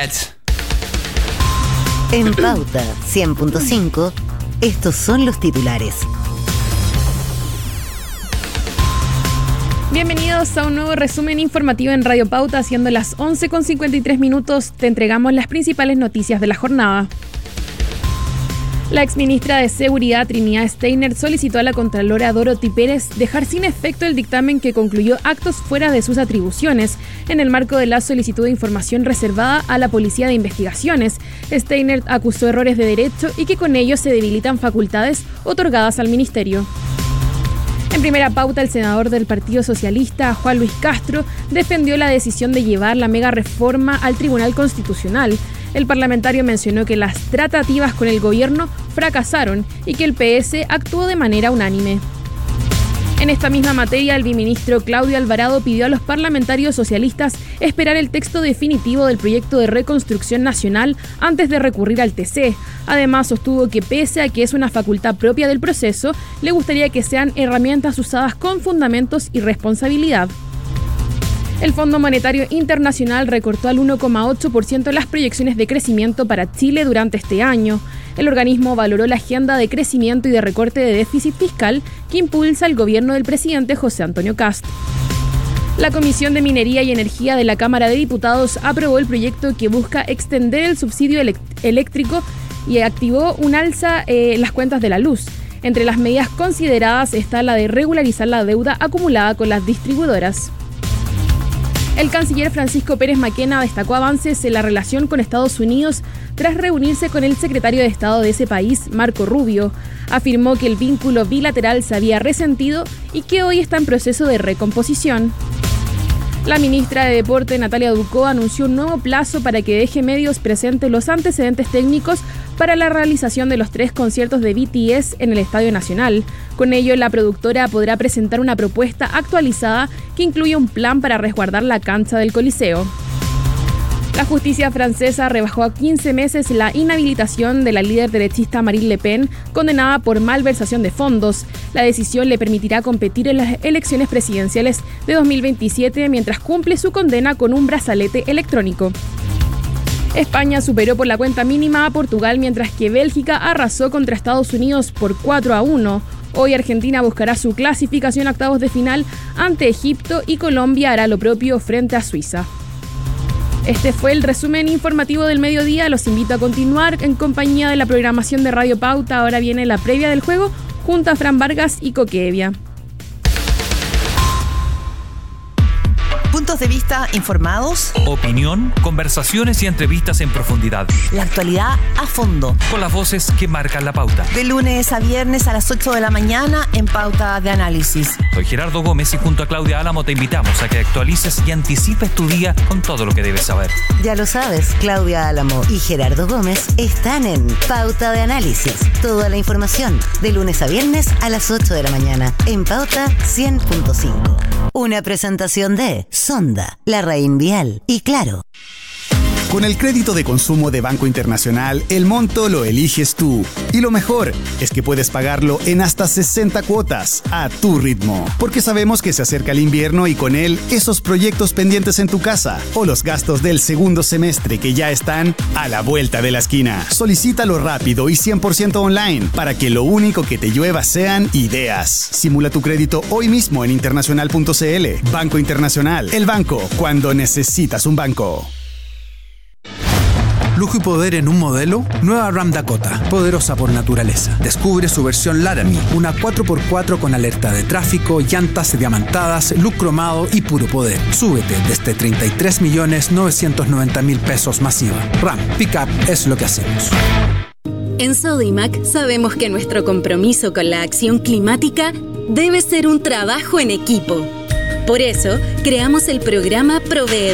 Let's. En Pauta 100.5, estos son los titulares. Bienvenidos a un nuevo resumen informativo en Radio Pauta. Siendo las 11:53, te entregamos las principales noticias de la jornada. La exministra de Seguridad, Trinidad Steiner, solicitó a la contralora Dorothy Pérez dejar sin efecto el dictamen que concluyó actos fuera de sus atribuciones en el marco de la solicitud de información reservada a la Policía de Investigaciones. Steiner acusó errores de derecho y que con ello se debilitan facultades otorgadas al ministerio. En primera pauta, el senador del Partido Socialista, Juan Luis Castro, defendió la decisión de llevar la mega reforma al Tribunal Constitucional. El parlamentario mencionó que las tratativas con el gobierno fracasaron y que el PS actuó de manera unánime. En esta misma materia, el viceministro Claudio Alvarado pidió a los parlamentarios socialistas esperar el texto definitivo del proyecto de reconstrucción nacional antes de recurrir al TC. Además, sostuvo que pese a que es una facultad propia del proceso, le gustaría que sean herramientas usadas con fundamentos y responsabilidad. El Fondo Monetario Internacional recortó al 1,8% las proyecciones de crecimiento para Chile durante este año. El organismo valoró la agenda de crecimiento y de recorte de déficit fiscal que impulsa el gobierno del presidente José Antonio Kast. La Comisión de Minería y Energía de la Cámara de Diputados aprobó el proyecto que busca extender el subsidio eléctrico y activó un alza en las cuentas de la luz. Entre las medidas consideradas está la de regularizar la deuda acumulada con las distribuidoras. El canciller Francisco Pérez Maquena destacó avances en la relación con Estados Unidos tras reunirse con el secretario de Estado de ese país, Marco Rubio. Afirmó que el vínculo bilateral se había resentido y que hoy está en proceso de recomposición. La ministra de Deporte, Natalia Ducó, anunció un nuevo plazo para que deje medios presentes los antecedentes técnicos para la realización de los 3 conciertos de BTS en el Estadio Nacional. Con ello, la productora podrá presentar una propuesta actualizada que incluye un plan para resguardar la cancha del Coliseo. La justicia francesa rebajó a 15 meses la inhabilitación de la líder derechista Marine Le Pen, condenada por malversación de fondos. La decisión le permitirá competir en las elecciones presidenciales de 2027 mientras cumple su condena con un brazalete electrónico. España superó por la cuenta mínima a Portugal, mientras que Bélgica arrasó contra Estados Unidos por 4-1. Hoy Argentina buscará su clasificación a octavos de final ante Egipto y Colombia hará lo propio frente a Suiza. Este fue el resumen informativo del mediodía. Los invito a continuar en compañía de la programación de Radio Pauta. Ahora viene la previa del juego junto a Fran Vargas y Coque Evia. Puntos de vista informados, Opinión, conversaciones y entrevistas en profundidad. la actualidad a fondo. Con las voces que marcan la pauta. De lunes a viernes a las 8 de la mañana en Pauta de Análisis. Soy Gerardo Gómez y junto a Claudia Álamo te invitamos a que actualices y anticipes tu día con todo lo que debes saber. Ya lo sabes, Claudia Álamo y Gerardo Gómez están en Pauta de Análisis. Toda la información de lunes a viernes a las 8 de la mañana en Pauta 100.5. Una presentación de Sonda, La Raín Vial y Claro. Con el crédito de consumo de Banco Internacional, el monto lo eliges tú. Y lo mejor es que puedes pagarlo en hasta 60 cuotas, a tu ritmo. Porque sabemos que se acerca el invierno y con él, esos proyectos pendientes en tu casa o los gastos del segundo semestre que ya están a la vuelta de la esquina. Solicítalo rápido y 100% online para que lo único que te llueva sean ideas. Simula tu crédito hoy mismo en internacional.cl. Banco Internacional, el banco cuando necesitas un banco. Lujo y poder en un modelo. Nueva Ram Dakota, poderosa por naturaleza. Descubre su versión Laramie, una 4x4 con alerta de tráfico, llantas diamantadas, look cromado y puro poder. Súbete desde 33.990.000 pesos masiva. Ram Pickup es lo que hacemos. En Sodimac sabemos que nuestro compromiso con la acción climática debe ser un trabajo en equipo. Por eso, creamos el programa Proveedor